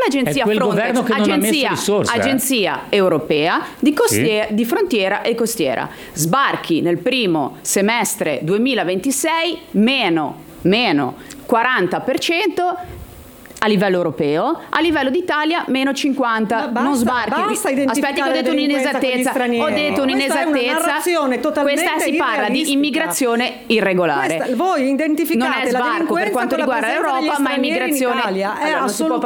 l'agenzia quel Frontex, governo che non ha messo risorse, agenzia europea di frontiera e costiera. Sbarchi nel primo semestre 2026 meno 40% a livello europeo, a livello d'Italia meno 50%. Non sbarchi. Aspetti, che ho detto un'inesattezza. Questa si parla di immigrazione irregolare. Voi identificate non è sbarco per quanto riguarda l'Europa, ma immigrazione. Allora,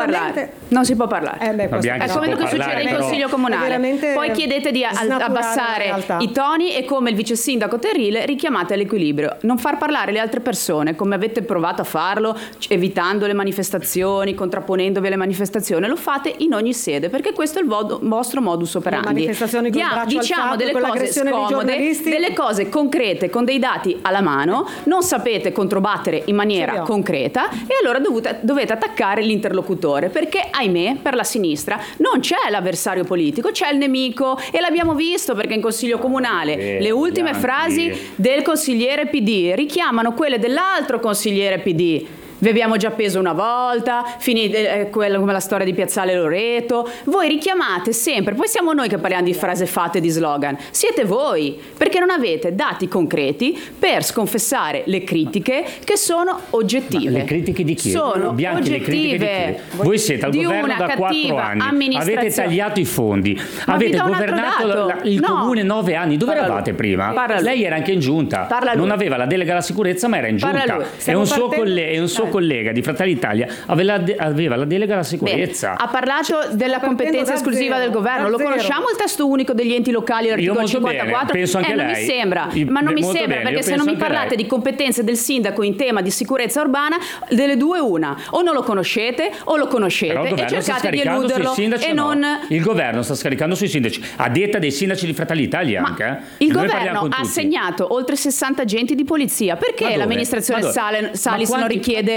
non si può parlare. È come che succede in Consiglio Comunale. Poi chiedete di abbassare i toni e, come il vice sindaco Terrile, richiamate all'equilibrio. Non far parlare le altre persone come avete provato a farlo, evitando le manifestazioni, contrapponendovi alle manifestazioni. Lo fate in ogni sede, perché questo è il vostro modus operandi. Diciamo delle cose scomode, delle cose concrete con dei dati alla mano, non sapete controbattere in maniera concreta e allora dovete attaccare l'interlocutore, perché ahimè per la sinistra non c'è l'avversario politico, c'è il nemico, e l'abbiamo visto perché in Consiglio Comunale le ultime frasi del consigliere PD richiamano quelle dell'altro consigliere PD. Vi abbiamo già appeso una volta, finite come la storia di Piazzale Loreto. Voi richiamate sempre, poi siamo noi che parliamo di frasi fatte e di slogan. Siete voi, perché non avete dati concreti per sconfessare le critiche che sono oggettive. Ma le critiche di chi? Sono Bianchi, oggettive. Voi siete al governo da 4 anni, avete tagliato i fondi, avete governato il comune 9 anni. Dove eravate prima? Lei era anche in giunta, non aveva la delega alla sicurezza, ma era in giunta. E un suo collega di Fratelli d'Italia aveva la delega alla sicurezza. Ha parlato della competenza esclusiva del governo. Lo conosciamo il testo unico degli enti locali, l'articolo 54? Penso anche non lei. Mi sembra, ma non mi sembra, perché se non mi parlate di competenze del sindaco in tema di sicurezza urbana, delle due una: o non lo conoscete o lo conoscete e cercate di eluderlo. Il governo sta scaricando sui sindaci, a detta dei sindaci di Fratelli d'Italia anche. Il governo ha assegnato oltre 60 agenti di polizia. Perché l'amministrazione Salis non richiede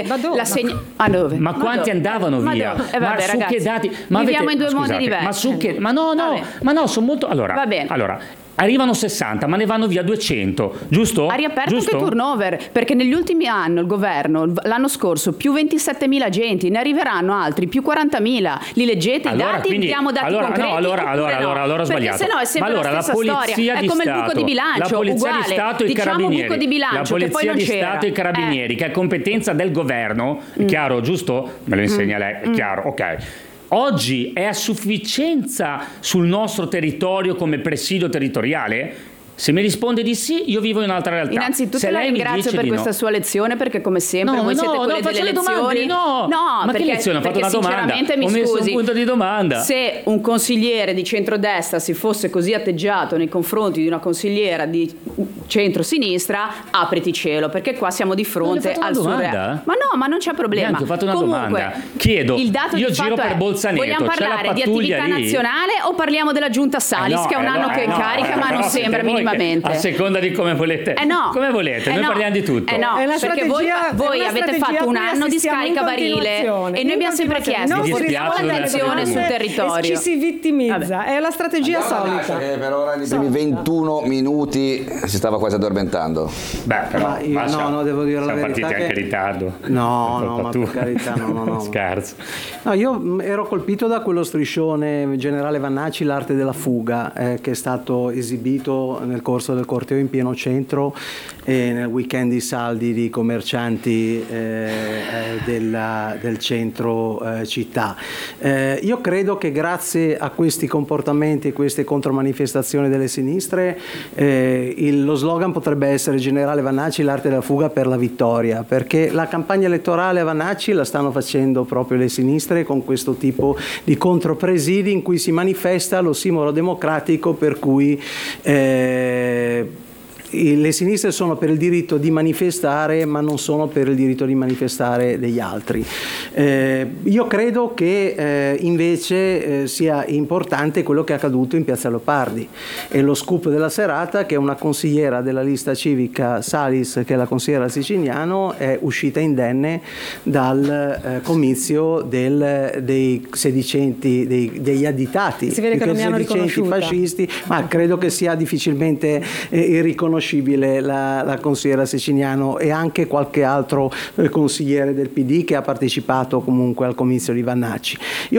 dove? Ma quanti andavano via? Ma su ragazzi, che dati? viviamo in due mondi diversi. Ma no, sono molto. Allora, arrivano 60, ma ne vanno via 200, giusto? Ha riaperto anche turnover, perché negli ultimi anni il governo, l'anno scorso, più 27.000 agenti, ne arriveranno altri, più 40.000. Li leggete i dati? Diamo dati concreti? Allora ho sbagliato. Perché sennò è sempre la stessa storia. È come il buco di bilancio, la Polizia uguale. di Stato e i Carabinieri. Buco di bilancio, la che poi Polizia non di c'era. Stato e i Carabinieri, che è competenza del governo, è chiaro, giusto? Me lo insegna lei, è chiaro, ok. Oggi è a sufficienza sul nostro territorio come presidio territoriale? Se mi risponde di sì, io vivo in un'altra realtà. Innanzitutto la ringrazio per questa sua lezione, perché come sempre voi siete quelli delle lezioni. Ma perché, che lezione? Ho fatto una domanda. Sinceramente, Ho messo un punto di domanda. Se un consigliere di centrodestra si fosse così atteggiato nei confronti di una consigliera di centrosinistra, apriti cielo, perché qua siamo di fronte al surreale. Ma non c'è problema. Ho fatto una domanda. Chiedo, il dato io di giro per Bolzaneto, vogliamo parlare di attività nazionale o parliamo della giunta Salis, che è un anno che è in carica, ma non sembra minimamente. A seconda di come volete. Come volete, noi parliamo di tutto. Perché voi avete fatto un anno di scarica barile e noi abbiamo sempre chiesto l'attenzione sul territorio. Ci si vittimizza, è la strategia solita. Che per ora nei primi 21 minuti si stava quasi addormentando. Però devo dire la verità. Siamo partiti anche in ritardo. Ma per carità, no. Scherzo. No, io ero colpito da quello striscione Generale Vannacci, l'arte della fuga, che è stato esibito nel corso del corteo in pieno centro e nel weekend di saldi di commercianti del centro città. Io credo che grazie a questi comportamenti e queste contromanifestazioni delle sinistre lo slogan potrebbe essere: Generale Vannacci, l'arte della fuga per la vittoria, perché la campagna elettorale a Vannacci la stanno facendo proprio le sinistre con questo tipo di contropresidi in cui si manifesta l'ossimoro democratico per cui le sinistre sono per il diritto di manifestare, ma non sono per il diritto di manifestare degli altri. Io credo che invece sia importante quello che è accaduto in Piazza Leopardi, e lo scoop della serata che una consigliera della lista civica Salis, che è la consigliera Siciliano, è uscita indenne dal comizio dei sedicenti, degli additati, si vede che non mi hanno riconosciuta, fascisti, ma credo che sia difficilmente irriconoscibile la consigliera Siciliano e anche qualche altro consigliere del PD che ha partecipato comunque al comizio di Vannacci.